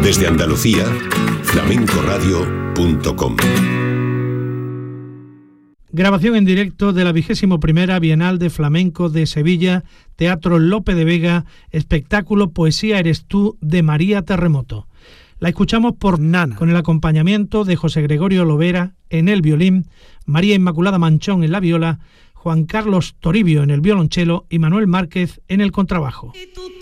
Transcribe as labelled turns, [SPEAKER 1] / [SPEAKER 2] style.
[SPEAKER 1] Desde Andalucía, flamencoradio.com.
[SPEAKER 2] Grabación en directo de la 21ª Bienal de Flamenco de Sevilla, Teatro Lope de Vega, espectáculo Poesía eres tú de María Terremoto. La escuchamos por Nana, con el acompañamiento de José Gregorio Lovera en el violín, María Inmaculada Manchón en la viola, Juan Carlos Toribio en el violonchelo y Manuel Márquez en el contrabajo.